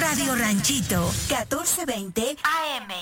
Radio Ranchito, 1420 AM.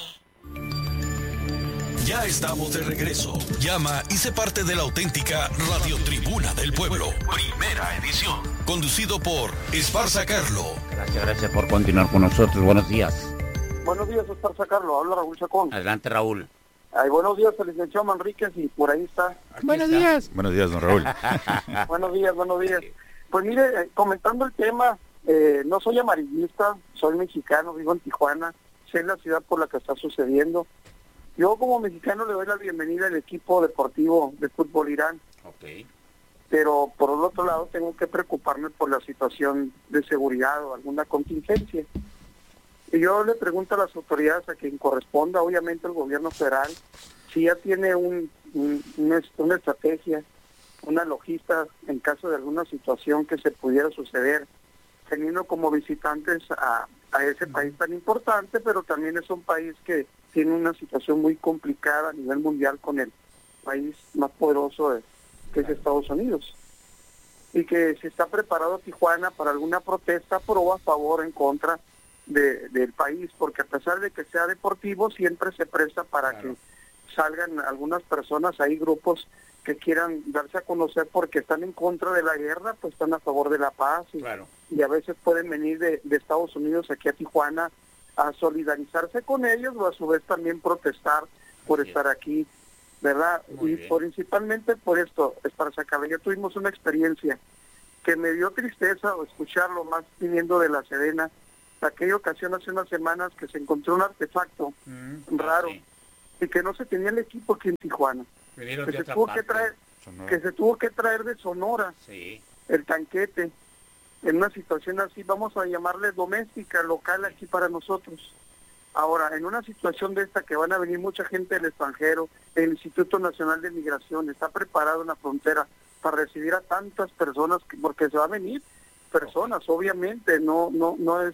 Ya estamos de regreso. Llama y sé parte de la auténtica Radio Tribuna del Pueblo. Primera edición. Conducido por Esparza Carlo. Gracias por continuar con nosotros. Buenos días. Buenos días, Esparza Carlo. Habla Raúl Chacón. Adelante, Raúl. Ay, buenos días, el licenciado Manríquez, y por ahí está. Buenos días. Buenos días, don Raúl. Buenos días. Pues mire, comentando el tema, no soy amarillista, soy mexicano, vivo en Tijuana, sé la ciudad por la que está sucediendo. Yo como mexicano le doy la bienvenida al equipo deportivo de fútbol Irán. Ok. Pero por el otro lado tengo que preocuparme por la situación de seguridad o alguna contingencia. Y yo le pregunto a las autoridades, a quien corresponda, obviamente el gobierno federal, si ya tiene una estrategia, una logística en caso de alguna situación que se pudiera suceder, teniendo como visitantes a ese país tan importante, pero también es un país que tiene una situación muy complicada a nivel mundial con el país más poderoso que es Estados Unidos. Y que si está preparado Tijuana para alguna protesta, pro, a favor, en contra del país, porque a pesar de que sea deportivo, siempre se presta para que salgan algunas personas, hay grupos que quieran darse a conocer porque están en contra de la guerra, pues están a favor de la paz, y a veces pueden venir de Estados Unidos aquí a Tijuana a solidarizarse con ellos, o a su vez también protestar por estar aquí, ¿verdad? Muy y bien. Principalmente por esto, Esparza Carlo, ya tuvimos una experiencia que me dio tristeza escucharlo, más viniendo de la Sedena, aquella ocasión hace unas semanas que se encontró un artefacto raro, y que no se tenía el equipo aquí en Tijuana, que se tuvo que traer de Sonora, el tanquete, en una situación así, vamos a llamarle doméstica, local aquí para nosotros. Ahora, en una situación de esta que van a venir mucha gente del extranjero, el Instituto Nacional de Migración está preparado en la frontera para recibir a tantas personas, porque se va a venir personas, obviamente, no es,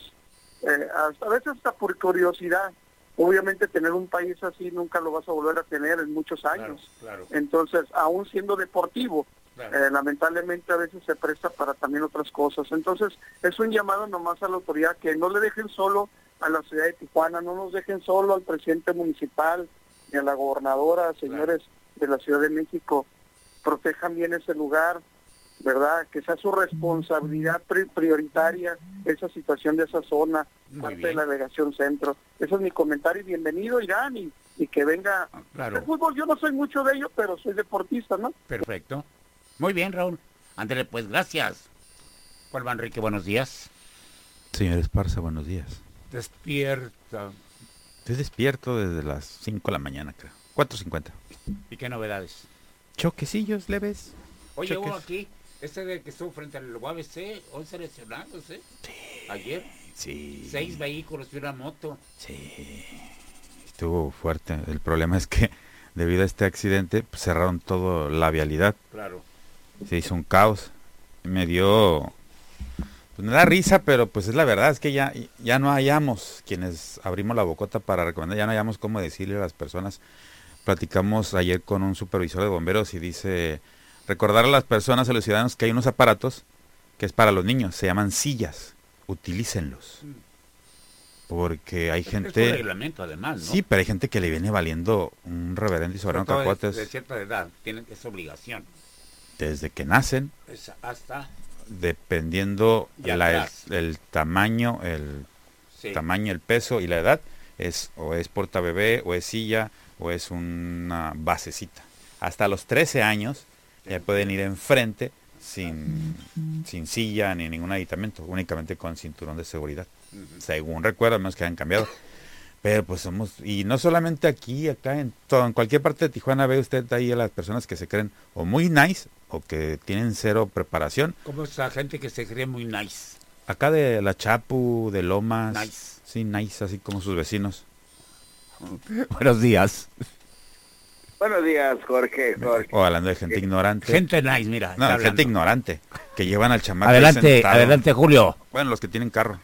a veces hasta por curiosidad. Obviamente tener un país así nunca lo vas a volver a tener en muchos años. Claro. Entonces, aún siendo deportivo, lamentablemente a veces se presta para también otras cosas. Entonces, es un llamado nomás a la autoridad que no le dejen solo a la ciudad de Tijuana, no nos dejen solo al presidente municipal ni a la gobernadora, señores de la Ciudad de México, protejan bien ese lugar, ¿verdad? Que sea su responsabilidad prioritaria esa situación de esa zona, parte de la delegación centro. Ese es mi comentario, y bienvenido Irán, y que venga. Claro. El fútbol yo no soy mucho de ello, pero soy deportista, ¿no? Perfecto. Muy bien, Raúl. Ándale, pues, gracias. Juan Enrique, buenos días. Señor Esparza, buenos días. Despierta. Estoy despierto desde las 5 de la mañana, creo. 4:50. ¿Y qué novedades? Choquecillos leves. Oye, Choques. hubo aquí, de que estuvo frente al UABC, 11 lesionados, ayer. Sí. 6 vehículos y una moto. Sí. Estuvo fuerte. El problema es que debido a este accidente pues, cerraron toda la vialidad. Claro. Se hizo un caos. Me dio... Pues me da risa, pero pues es la verdad, es que ya no hallamos, quienes abrimos la bocota para recomendar, ya no hallamos cómo decirle a las personas. Platicamos ayer con un supervisor de bomberos y dice, recordar a las personas, a los ciudadanos, que hay unos aparatos que es para los niños, se llaman sillas, utilícenlos. Porque hay gente... Es un reglamento, además, ¿no? Sí, pero hay gente que le viene valiendo un reverendo y soberano cacahuates. De cierta edad, tienen esa obligación. Desde que nacen, Hasta... dependiendo el tamaño, Sí. tamaño, el peso y la edad, o es portabebé, o es silla, o es una basecita. Hasta los 13 años ya pueden ir enfrente sin silla ni ningún aditamento, únicamente con cinturón de seguridad. Según recuerdo, menos que han cambiado. Pero pues somos, y no solamente aquí, acá en cualquier parte de Tijuana ve usted ahí a las personas que se creen o muy nice o que tienen cero preparación. Como esa gente que se cree muy nice. Acá de La Chapu, de Lomas. Nice. Sí, nice, así como sus vecinos. Buenos días. Buenos días, Jorge. O hablando de gente ignorante. Gente nice, mira. No, gente ignorante. Que llevan al chamaco Adelante, Julio. Bueno, los que tienen carro.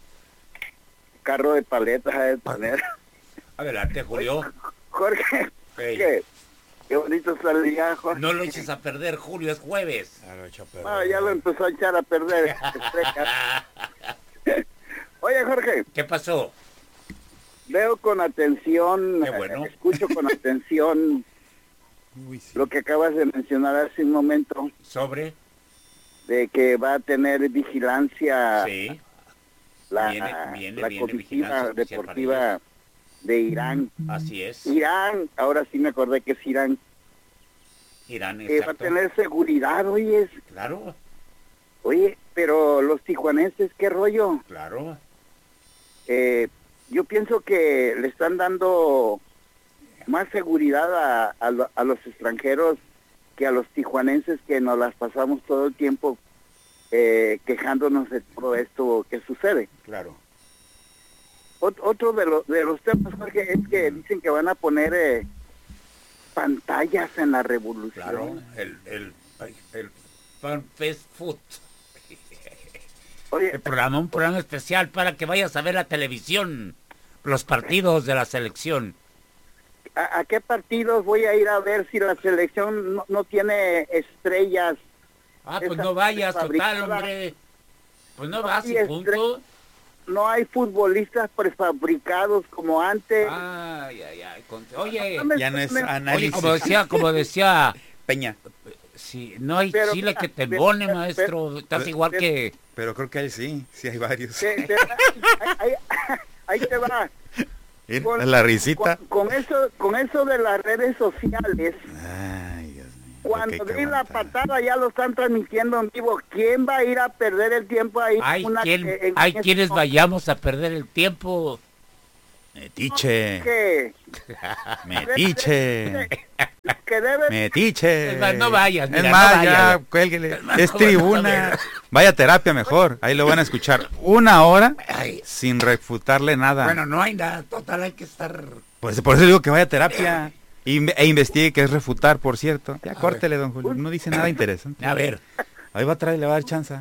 Carro de paletas a poner. Adelante, Julio. Jorge, Hey. qué bonito está el día, Jorge. No lo eches a perder, Julio, es jueves. Ya lo empezó a echar a perder. Oye, Jorge. ¿Qué pasó? Veo con atención, Qué bueno. escucho con atención Uy, sí. lo que acabas de mencionar hace un momento, ¿Sobre? de que va a tener vigilancia Sí. la Viene comitiva vigilancia especial deportiva de Irán. Así es. Irán, ahora sí me acordé que es Irán, Irán, que va a exacto. tener seguridad, Claro, oye, pero los tijuanenses, ¿qué rollo? claro. Yo pienso que le están dando más seguridad a los extranjeros que a los tijuanenses, que nos las pasamos todo el tiempo quejándonos de todo esto que sucede. Claro. Otro de los temas, Jorge, es que dicen que van a poner pantallas en la Revolución. Claro, el Fan Fest Food. Oye, Un programa especial para que vayas a ver la televisión, los partidos de la selección. ¿a qué partidos voy a ir a ver si la selección no tiene estrellas? Ah, pues Esa no vayas, total, fabricada. hombre. Pues no vas y hay punto. No hay futbolistas prefabricados como antes. Ay. Oye, Ya no es oye, análisis. como decía, Peña. si no hay Pero chile mira, que te pero- embone, pero- maestro. Estás igual que... Pero creo que ahí sí hay varios. Ahí te va. La risita. Con eso de las redes sociales, Ay, Dios mío. cuando Ok, qué den la aguantar. patada ya lo están transmitiendo en vivo. ¿Quién va a ir a perder el tiempo ahí? Hay en quienes eso? vayamos a perder el tiempo. Metiche. ¿Qué? Metiche. Que debe... Metiche. Es más, no vayas, mira, Es más, no vayas. ya, cuélguele. Es más, Es no tribuna. vayas. Vaya a terapia mejor. Ahí lo van a escuchar 1 hora Ay, sin refutarle nada. bueno, no hay nada, total, hay que estar... Pues por eso digo que vaya a terapia. E investigue qué es refutar, por cierto. Ya, córtele, don Julio. No dice nada interesante. A ver, Ahí va a traer, le va a dar chance.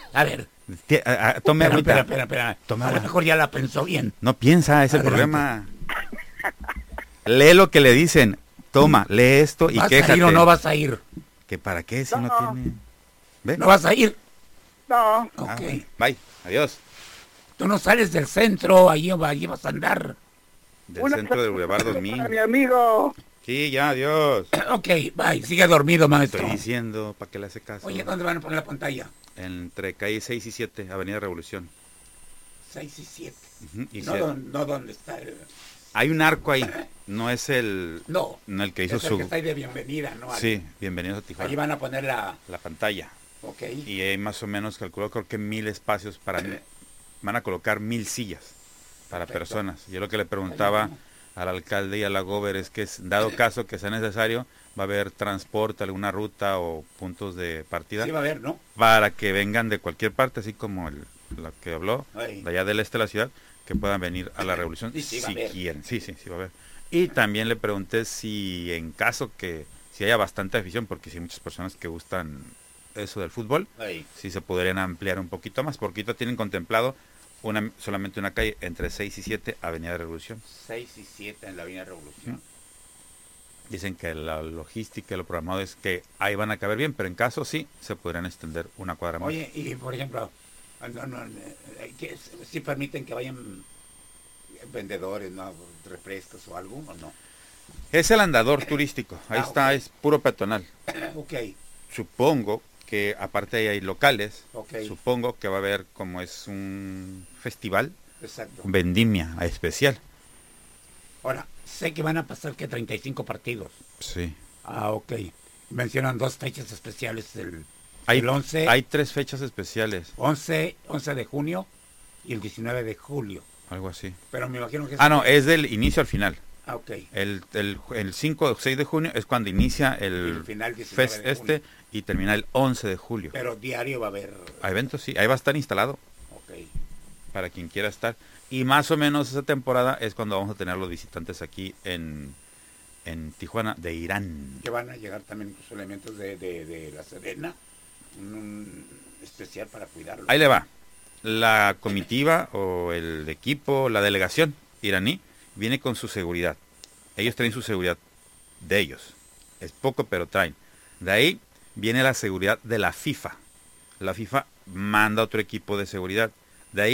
Tome agüita. Espera. Toma A lo agua. mejor ya la pensó bien. No piensa, es el Adelante. problema. Lee lo que le dicen. Toma, lee esto y ¿Vas a quéjate. ir o no vas a ir? ¿Que para qué si no No. tiene? ¿Ve? ¿No vas a ir? No, Ok. Ah, bueno. Bye, adiós. Tú no sales del centro, allí vas a andar. Del centro del Boulevard 2000. mi amigo. Sí, ya, adiós. Ok, bye, sigue dormido, maestro. Estoy diciendo, ¿para qué le hace caso? Oye, ¿dónde van a poner la pantalla? Entre calle 6 y 7, Avenida Revolución. 6 y 7. Ujú, y No, no dónde está el... hay un arco ahí, no es el el que hizo es el su... que está ahí de bienvenida, ¿no? Sí, bienvenidos a Tijuana. Allí van a poner la... La pantalla. Ok. Y hay más o menos, calculo, creo que 1000 espacios para... Van a colocar 1000 sillas para Perfecto. personas. Yo lo que le preguntaba al alcalde y a la gober es que, dado caso que sea necesario, va a haber transporte, alguna ruta o puntos de partida Sí va a haber, ¿no? para que vengan de cualquier parte, así como lo que habló, Ay. de allá del este de la ciudad, que puedan venir a la Revolución Sí, sí, va a si haber. quieren. Sí, va a haber. Y también le pregunté si en caso que si haya bastante afición, porque si hay muchas personas que gustan eso del fútbol, Ahí. si se podrían ampliar un poquito más, porque ahorita tienen contemplado solamente una calle entre 6 y 7, Avenida Revolución. 6 y 7 en la Avenida Revolución. Dicen que la logística y lo programado es que ahí van a caber bien, pero en caso sí, se podrían extender una cuadra más. Oye, y por ejemplo, si permiten que vayan vendedores, ¿no? Refrescos o algo, ¿o no? Es el andador turístico, ahí está, ok. es puro peatonal. Ok, Supongo que aparte ahí hay locales, ok, supongo que va a haber, como es un festival, exacto. vendimia especial. Ahora, sé que van a pasar que 35 partidos. Sí. Ah, ok. Mencionan 2 fechas especiales, Hay, el 11, hay 3 fechas especiales, 11 de junio y el 19 de julio. algo así. Pero me imagino que... No, es del inicio al final. Ah, ok. El 5 o 6 de junio es cuando inicia el El final 19 fest de junio. y termina el 11 de julio. Pero diario va a haber... A eventos sí, ahí va a estar instalado Ok. para quien quiera estar. Y más o menos esa temporada es cuando vamos a tener los visitantes aquí en Tijuana de Irán. Que van a llegar también incluso elementos de La Serena, un especial para cuidarlo. Ahí le va. La comitiva o el equipo, la delegación iraní, viene con su seguridad. Ellos traen su seguridad de ellos. Es poco, pero traen. De ahí viene la seguridad de la FIFA. La FIFA manda otro equipo de seguridad. De ahí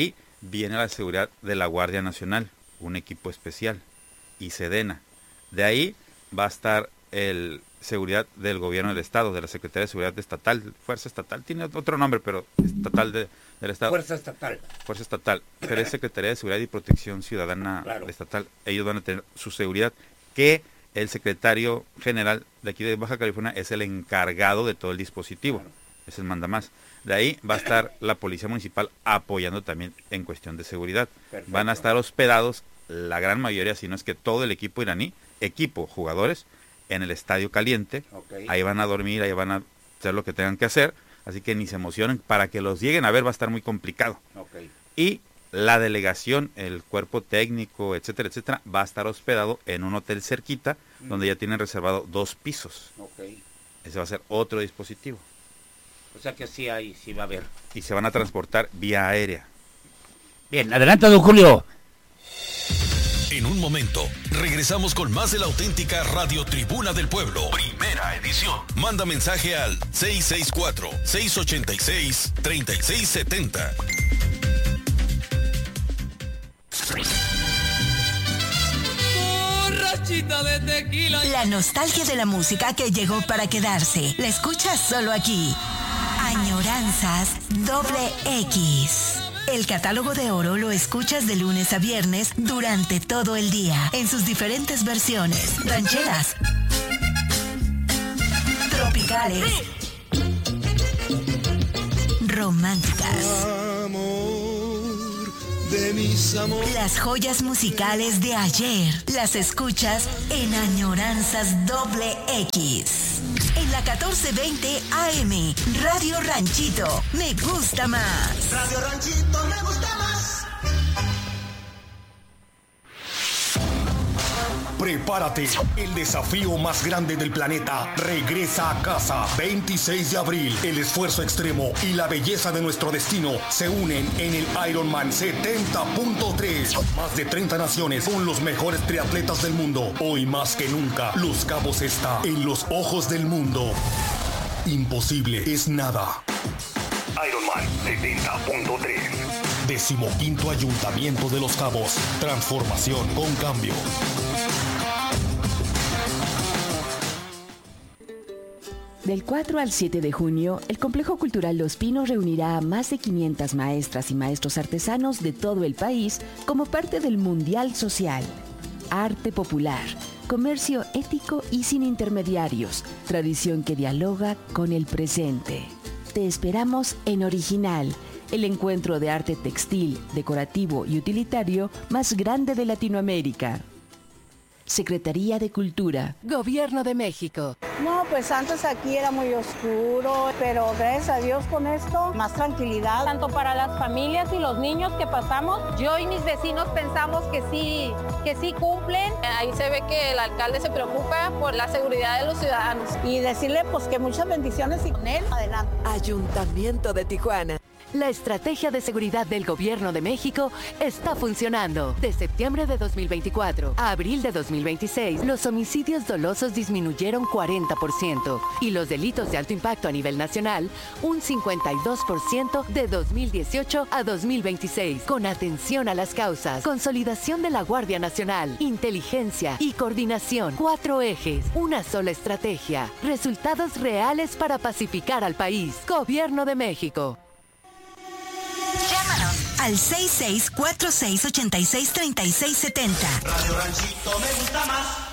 viene la seguridad de la Guardia Nacional, un equipo especial, y Sedena. De ahí va a estar el seguridad del gobierno del estado, de la Secretaría de Seguridad Estatal, Fuerza Estatal, tiene otro nombre, pero estatal del estado. Fuerza Estatal. Fuerza Estatal, pero es Secretaría de Seguridad y Protección Ciudadana Estatal. Ellos van a tener su seguridad, que el secretario general de aquí de Baja California es el encargado de todo el dispositivo, es el mandamás. De ahí va a estar la Policía Municipal apoyando también en cuestión de seguridad. Perfecto. Van a estar hospedados la gran mayoría, si no es que todo el equipo iraní, jugadores, en el Estadio Caliente. Okay. Ahí van a dormir, ahí van a hacer lo que tengan que hacer, así que ni se emocionen, para que los lleguen a ver va a estar muy complicado. Okay. Y la delegación, el cuerpo técnico, etcétera, etcétera, va a estar hospedado en un hotel cerquita, donde ya tienen reservado 2 pisos. Okay. Ese va a ser otro dispositivo. O sea que sí va a haber. Y se van a transportar vía aérea. Bien, adelante, don Julio. En un momento, regresamos con más de la auténtica Radio Tribuna del Pueblo. Primera edición. Manda mensaje al 664-686-3670. De tequila. La nostalgia de la música que llegó para quedarse. La escuchas solo aquí. Añoranzas XX. El catálogo de oro lo escuchas de lunes a viernes durante todo el día, en sus diferentes versiones. Rancheras, tropicales, románticas. De mis amores. Las joyas musicales de ayer las escuchas en Añoranzas XX. En la 1420 AM, Radio Ranchito, me gusta más. Radio Ranchito, me gusta más. Prepárate, el desafío más grande del planeta regresa a casa. 26 de abril, el esfuerzo extremo y la belleza de nuestro destino se unen en el Ironman 70.3. Más de 30 naciones con los mejores triatletas del mundo. Hoy más que nunca, Los Cabos está en los ojos del mundo. Imposible es nada. Ironman 70.3. 15º Ayuntamiento de Los Cabos. Transformación con cambio. Del 4 al 7 de junio, el Complejo Cultural Los Pinos reunirá a más de 500 maestras y maestros artesanos de todo el país como parte del Mundial Social. Arte popular, comercio ético y sin intermediarios, tradición que dialoga con el presente. Te esperamos en Original, el encuentro de arte textil, decorativo y utilitario más grande de Latinoamérica. Secretaría de Cultura, Gobierno de México. No, pues antes aquí era muy oscuro, pero gracias a Dios con esto, más tranquilidad. Tanto para las familias y los niños que pasamos, yo y mis vecinos pensamos que sí cumplen. Ahí se ve que el alcalde se preocupa por la seguridad de los ciudadanos. Y decirle pues que muchas bendiciones y con él, adelante. Ayuntamiento de Tijuana. La estrategia de seguridad del Gobierno de México está funcionando. De septiembre de 2024 a abril de 2026, los homicidios dolosos disminuyeron 40% y los delitos de alto impacto a nivel nacional un 52% de 2018 a 2026. Con atención a las causas, consolidación de la Guardia Nacional, inteligencia y coordinación. 4 ejes, una sola estrategia. Resultados reales para pacificar al país. Gobierno de México. Llámanos al 6646863670. Radio Ranchito me gusta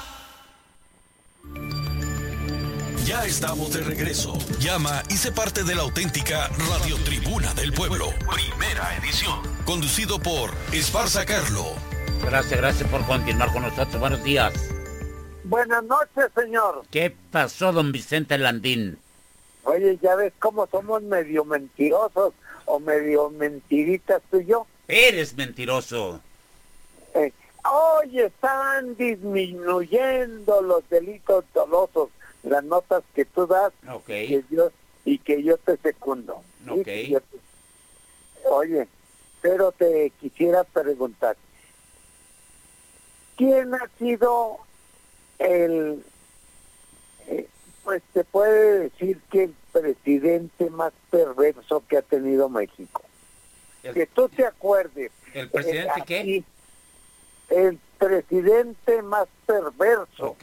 más. Ya estamos de regreso. Llama y sé parte de la auténtica Radio Tribuna del Pueblo. Primera edición. Conducido por Esparza Carlo. Gracias por continuar con nosotros. Buenos días. Buenas noches, señor. ¿Qué pasó, don Vicente Landín? Oye, ya ves cómo somos medio mentirosos o medio mentiritas tú y yo. Eres mentiroso. Oye, están disminuyendo los delitos dolosos, las notas que tú das, okay, que yo te secundo. Okay. Oye, pero te quisiera preguntar, ¿quién ha sido pues se puede decir que el presidente más perverso que ha tenido México? que tú te acuerdes. ¿El presidente qué? El presidente más perverso. Ok.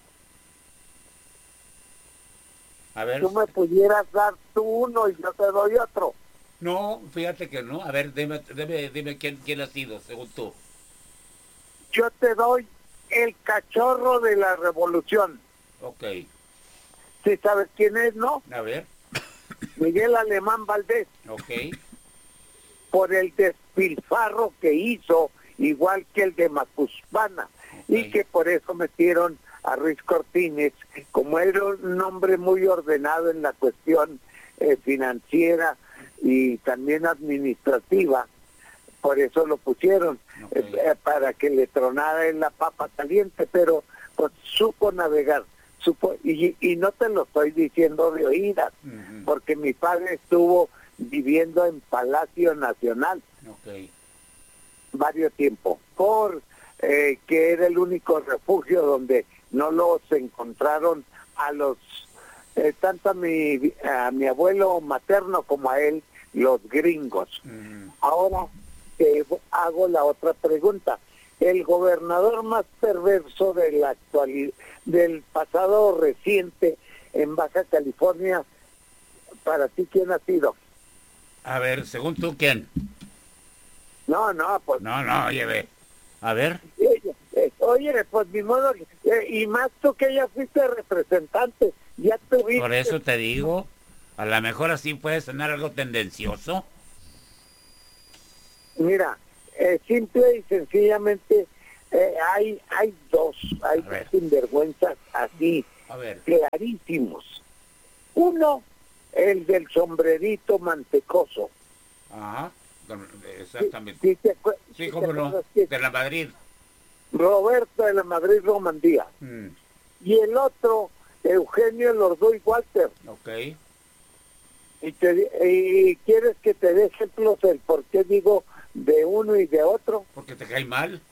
A ver. Tú me pudieras dar tú uno y yo te doy otro. No, fíjate que no. A ver, dime quién ha sido, según tú. Yo te doy el cachorro de la revolución. Ok. ¿Sí sabes quién es, no? A ver. Miguel Alemán Valdés. Ok. Por el despilfarro que hizo, igual que el de Macuspana. Okay. Y que por eso metieron a Ruiz Cortines, como era un hombre muy ordenado en la cuestión financiera y también administrativa, por eso lo pusieron, para que le tronara en la papa caliente, pero pues supo navegar, y no te lo estoy diciendo de oídas, porque mi padre estuvo viviendo en Palacio Nacional varios tiempos, que era el único refugio donde no los encontraron a los, tanto a mi abuelo materno como a él, los gringos. Ahora te hago la otra pregunta. El gobernador más perverso de la actualidad, del pasado reciente en Baja California, para ti, ¿quién ha sido? A ver, según tú, ¿quién? No, pues... No, oye, ve. A ver. Oye, pues mi modo, y más tú que ya fuiste representante, ya tuviste... Por eso te digo, a lo mejor así puede sonar algo tendencioso. Mira, simple y sencillamente hay dos sinvergüenzas así, clarísimos. Uno, el del sombrerito mantecoso. Ajá, exactamente. Sí, cómo no, de la Madrid. Roberto de la Madrid Romandía. Y el otro, Eugenio Lordoy Walter. Ok. Y quieres que te dé ejemplos del por qué digo de uno y de otro. ¿Porque te cae mal?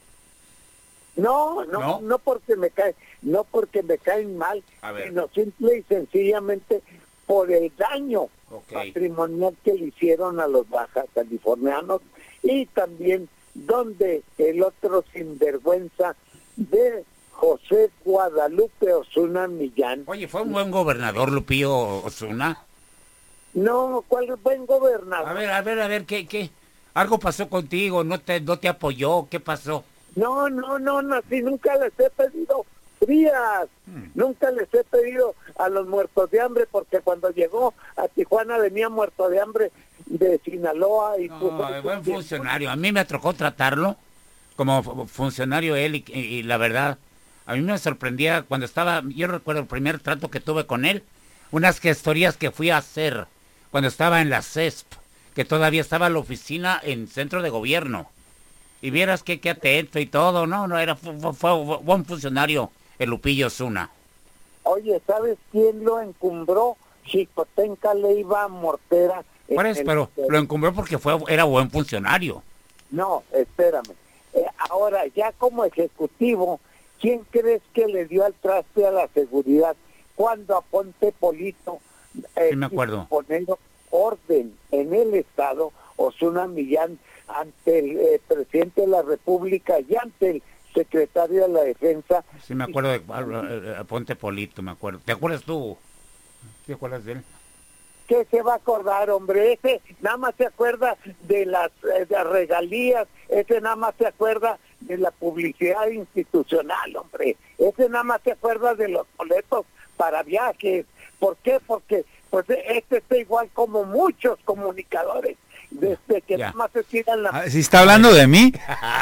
No porque me caen mal, sino simple y sencillamente por el daño patrimonial que le hicieron a los baja californianos, y también donde el otro sinvergüenza de José Guadalupe Osuna Millán. Oye, ¿fue un buen gobernador Lupillo Osuna? No, ¿cuál buen gobernador? A ver, ¿qué? ¿Algo pasó contigo? ¿No te apoyó? ¿Qué pasó? No, así nunca les he pedido frías, nunca les he pedido a los muertos de hambre, porque cuando llegó a Tijuana venía muerto de hambre de Sinaloa y... buen funcionario, a mí me tocó tratarlo como funcionario él, y la verdad, a mí me sorprendía cuando estaba, yo recuerdo el primer trato que tuve con él, unas gestorías que fui a hacer cuando estaba en la CESP, que todavía estaba la oficina en centro de gobierno, y vieras qué atento y todo, fue buen funcionario el Lupillo Osuna. Oye, ¿sabes quién lo encumbró? Chicotenca Leiva Mortera. Pero lo encumbró porque era buen funcionario. No, espérame. Ahora, ya como ejecutivo, ¿quién crees que le dio al traste a la seguridad cuando a Ponte Polito sí me acuerdo. Poner orden en el Estado, Osuna Millán, ante el presidente de la República y ante el secretario de la Defensa? Sí, me acuerdo de Ponte Polito, me acuerdo. ¿Te acuerdas tú? ¿Te acuerdas de él? ¿Qué se va a acordar, hombre? Ese nada más se acuerda de las regalías, ese nada más se acuerda de la publicidad institucional, hombre. Ese nada más se acuerda de los boletos para viajes. ¿Por qué? Porque pues este está igual como muchos comunicadores. Desde que nada más se tiran la... Si está hablando de mí,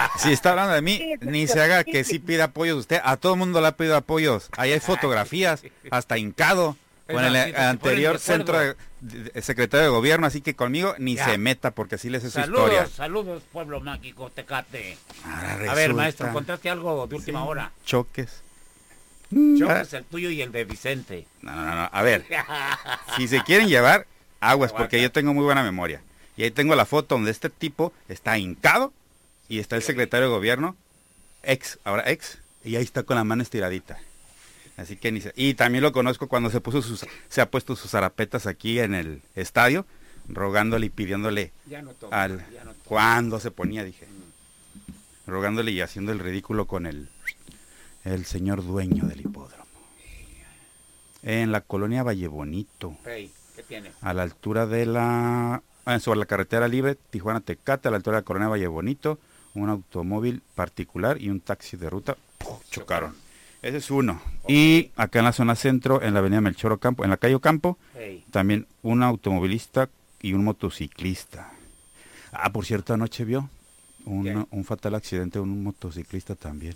ni se haga que sí pida apoyos usted. A todo el mundo le ha pedido apoyos. Ahí hay fotografías, hasta hincado, con el anterior secretario de gobierno, así que conmigo ni se meta, porque así les es su historia. Saludos, pueblo mágico, Tecate. A ver, maestro, ¿encontraste algo de última hora? Choques. Choques, el tuyo y el de Vicente. No. A ver, si se quieren llevar, aguas, porque yo tengo muy buena memoria. Y ahí tengo la foto donde este tipo está hincado y está el secretario de gobierno, ahora ex, y ahí está con la mano estiradita. Así que y también lo conozco cuando se ha puesto sus zarapetas aquí en el estadio, rogándole y pidiéndole cuando se ponía, dije, rogándole y haciendo el ridículo con el señor dueño del hipódromo. En la colonia Valle Bonito. Hey, ¿qué tiene? A la altura de sobre la carretera libre Tijuana-Tecate, a la altura de la colonia Valle Bonito, un automóvil particular y un taxi de ruta chocaron. Ese es uno. Okay. Y acá en la zona centro, en la avenida Melchor Ocampo, en la calle Ocampo, también un automovilista y un motociclista. Por cierto, anoche vio un fatal accidente, un motociclista también.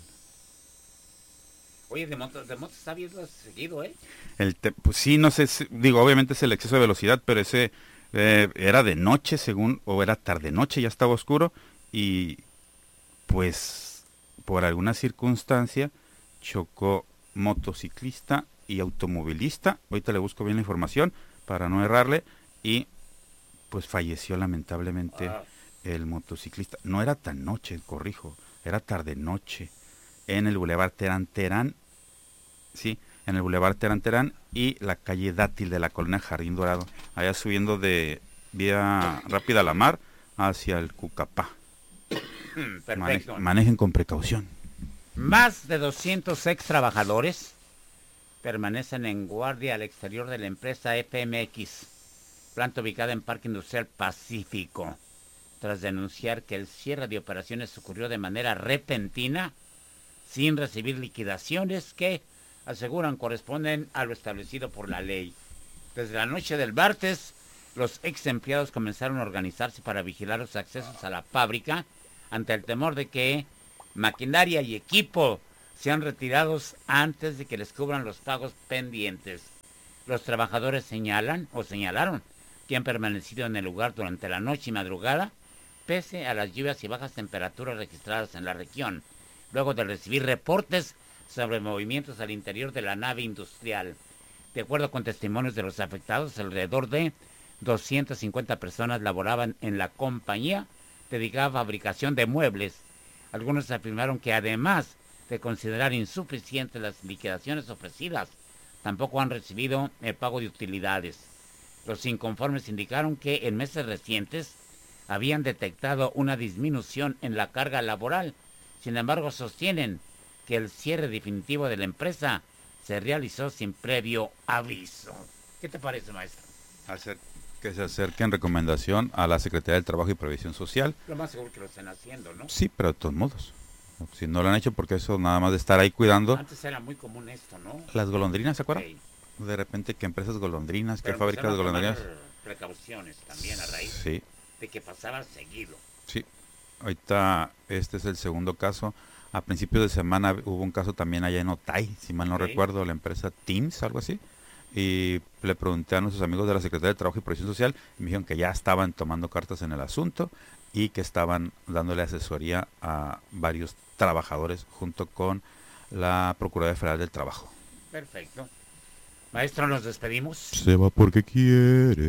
Oye, de motos está viendo seguido, ¿eh? Pues sí, no sé, digo, obviamente es el exceso de velocidad, pero ese era de noche, o era tarde-noche, ya estaba oscuro, y pues por alguna circunstancia chocó motociclista y automovilista. Ahorita le busco bien la información para no errarle, y pues falleció lamentablemente el motociclista. No era tan noche, corrijo, era tarde-noche, en el Boulevard Terán, sí, en el Boulevard Terán y la calle Dátil de la colonia Jardín Dorado, allá subiendo de vía rápida a la mar hacia el Cucapá. Perfecto. Manejen con precaución. Más de 200 ex trabajadores permanecen en guardia al exterior de la empresa FMX, planta ubicada en Parque Industrial Pacífico, tras denunciar que el cierre de operaciones ocurrió de manera repentina, sin recibir liquidaciones que, aseguran, corresponden a lo establecido por la ley. Desde la noche del martes, los ex empleados comenzaron a organizarse para vigilar los accesos a la fábrica ante el temor de que maquinaria y equipo sean retirados antes de que les cubran los pagos pendientes. Los trabajadores señalaron que han permanecido en el lugar durante la noche y madrugada, pese a las lluvias y bajas temperaturas registradas en la región, luego de recibir reportes sobre movimientos al interior de la nave industrial. De acuerdo con testimonios de los afectados, alrededor de 250 personas laboraban en la compañía dedicada a fabricación de muebles. Algunos afirmaron que, además de considerar insuficientes las liquidaciones ofrecidas, tampoco han recibido el pago de utilidades. Los inconformes indicaron que en meses recientes habían detectado una disminución en la carga laboral. Sin embargo, sostienen que el cierre definitivo de la empresa se realizó sin previo aviso. ¿Qué te parece, maestro? Que se acerque en recomendación a la Secretaría del Trabajo y Previsión Social. Lo más seguro que lo estén haciendo, ¿no? Sí, pero de todos modos. Si no lo han hecho, porque eso nada más de estar ahí cuidando. Antes era muy común esto, ¿no? Las golondrinas, ¿se acuerdan? Sí. De repente que empresas golondrinas, pero que fábricas de golondrinas. Precauciones también a raíz de que pasaba seguido. Sí. Ahorita este es el segundo caso. A principios de semana hubo un caso también allá en Otay, si mal no recuerdo, la empresa Teams, algo así. Y le pregunté a nuestros amigos de la Secretaría de Trabajo y Previsión Social, y me dijeron que ya estaban tomando cartas en el asunto y que estaban dándole asesoría a varios trabajadores junto con la Procuraduría Federal del Trabajo. Perfecto. Maestro, nos despedimos. Se va porque quiere.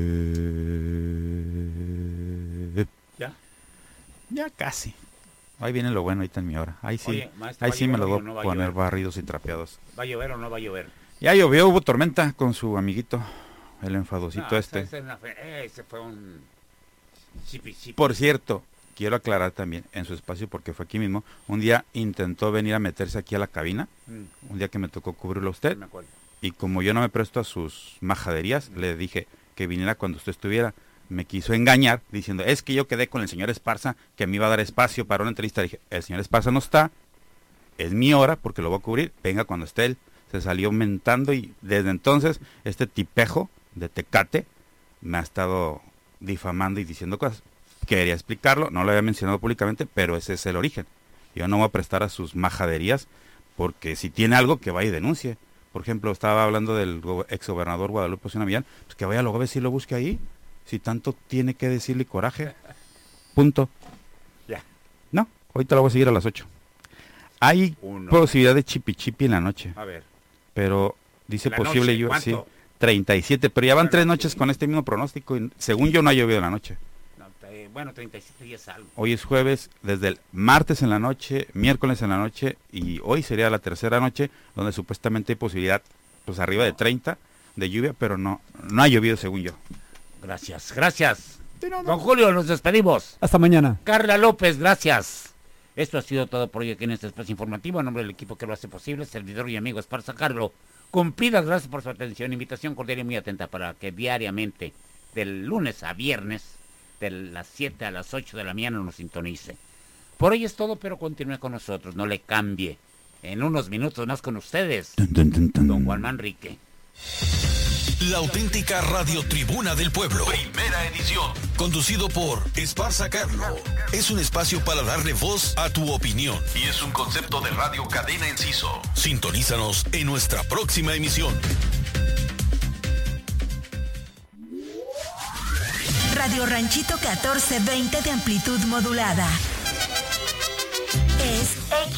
¿Ya? Ya casi. Ahí viene lo bueno, ahí está en mi hora. Ahí sí, oye, maestro, ahí sí me lo voy no a poner barridos y trapeados. ¿Va a llover o no va a llover? Ya llovió, hubo tormenta con su amiguito, el enfadosito este. Ese fue un chipi. Por cierto, quiero aclarar también en su espacio, porque fue aquí mismo, un día intentó venir a meterse aquí a la cabina, un día que me tocó cubrirlo a usted, me acuerdo. Y como yo no me presto a sus majaderías, le dije que viniera cuando usted estuviera. Me quiso engañar diciendo, es que yo quedé con el señor Esparza, que me iba a dar espacio para una entrevista. Le dije, el señor Esparza no está, es mi hora porque lo voy a cubrir, venga cuando esté él. Se salió mentando y desde entonces este tipejo de Tecate me ha estado difamando y diciendo cosas. Quería explicarlo, no lo había mencionado públicamente, pero ese es el origen. Yo no voy a prestar a sus majaderías, porque si tiene algo, que vaya y denuncie. Por ejemplo, estaba hablando del exgobernador Guadalupe Osuna Millán, pues que vaya luego a ver si lo busque ahí, si tanto tiene que decirle coraje. Punto. Ya. No, ahorita lo voy a seguir a las 8. Hay posibilidad de chipi en la noche. A ver. Pero dice ¿La posible noche? lluvia, sí, ¿Cuánto? 37, pero ya van 3 noches sí. con este mismo pronóstico y según yo no ha llovido en la noche. No, bueno, 37 días algo. Hoy es jueves, desde el martes en la noche, miércoles en la noche y hoy sería la tercera noche donde supuestamente hay posibilidad, pues arriba de 30 de lluvia, pero no ha llovido según yo. Gracias. Don Julio, nos despedimos. Hasta mañana. Carla López, gracias. Esto ha sido todo por hoy aquí en este espacio informativo. En nombre del equipo que lo hace posible, servidor y amigo Esparza Carlo. Cumplidas, gracias por su atención. Invitación cordial y muy atenta para que diariamente, del lunes a viernes, de las 7 a las 8 de la mañana, nos sintonice. Por hoy es todo, pero continúe con nosotros, no le cambie. En unos minutos más con ustedes, don Juan Manrique. La auténtica Radio Tribuna del Pueblo. Primera edición. Conducido por Esparza Carlo. Es un espacio para darle voz a tu opinión. Y es un concepto de Radio Cadena Enciso. Sintonízanos en nuestra próxima emisión. Radio Ranchito 1420 de amplitud modulada. Es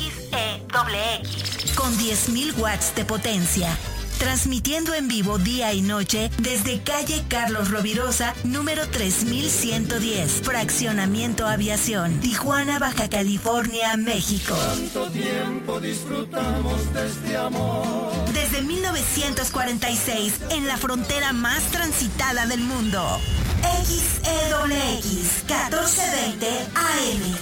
XEXX con 10.000 watts de potencia. Transmitiendo en vivo día y noche desde calle Carlos Rovirosa, número 3110, Fraccionamiento Aviación, Tijuana, Baja California, México. ¿Cuánto tiempo disfrutamos de este amor? Desde 1946, en la frontera más transitada del mundo. XEXX 1420 AM.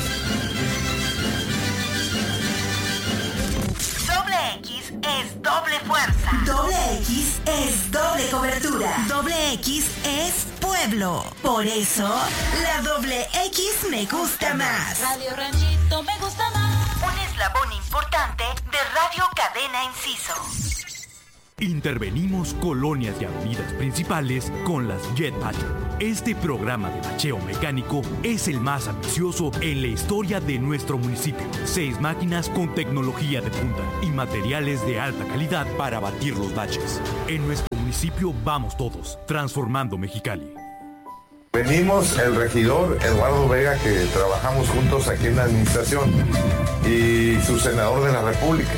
Doble X es doble fuerza. Doble X es doble cobertura. Doble X es pueblo. Por eso, la doble X me gusta más. Radio Ranchito me gusta más. Un eslabón importante de Radio Cadena Enciso. Intervenimos colonias y avenidas principales con las Jetpack. Este programa de bacheo mecánico es el más ambicioso en la historia de nuestro municipio. 6 máquinas con tecnología de punta y materiales de alta calidad para batir los baches. En nuestro municipio vamos todos, transformando Mexicali. Venimos el regidor Eduardo Vega, que trabajamos juntos aquí en la administración, y su senador de la República.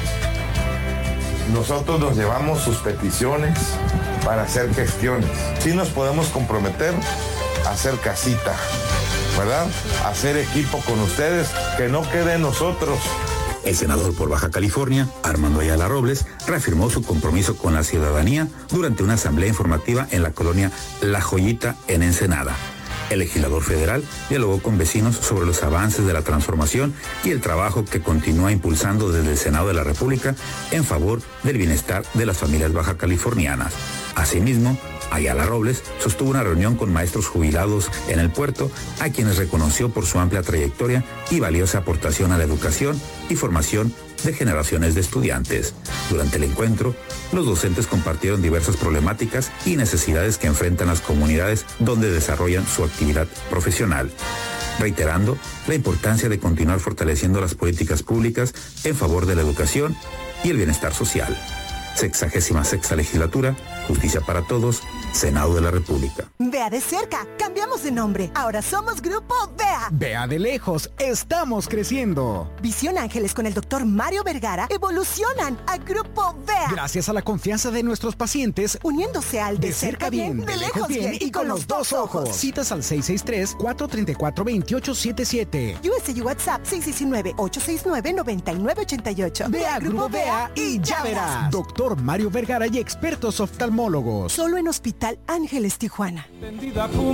Nosotros nos llevamos sus peticiones para hacer gestiones. Sí nos podemos comprometer a hacer casita, ¿verdad? A hacer equipo con ustedes, que no quede en nosotros. El senador por Baja California, Armando Ayala Robles, reafirmó su compromiso con la ciudadanía durante una asamblea informativa en la colonia La Joyita en Ensenada. El legislador federal dialogó con vecinos sobre los avances de la transformación y el trabajo que continúa impulsando desde el Senado de la República en favor del bienestar de las familias baja californianas. Asimismo, Ayala Robles sostuvo una reunión con maestros jubilados en el puerto, a quienes reconoció por su amplia trayectoria y valiosa aportación a la educación y formación de generaciones de estudiantes. Durante el encuentro, los docentes compartieron diversas problemáticas y necesidades que enfrentan las comunidades donde desarrollan su actividad profesional, reiterando la importancia de continuar fortaleciendo las políticas públicas en favor de la educación y el bienestar social. 66ª legislatura, justicia para todos, Senado de la República. Vea de cerca, cambiamos de nombre. Ahora somos Grupo Vea. Vea de lejos, estamos creciendo. Visión Ángeles con el doctor Mario Vergara evolucionan a Grupo Vea. Gracias a la confianza de nuestros pacientes, uniéndose al de cerca bien, de lejos bien y con los dos ojos. Citas al 663-434-2877. USA y WhatsApp 619-869-9988. Vea Grupo Vea y ya verás. Doctor Mario Vergara y expertos oftalmólogos. Solo en Hospital Ángeles, Tijuana.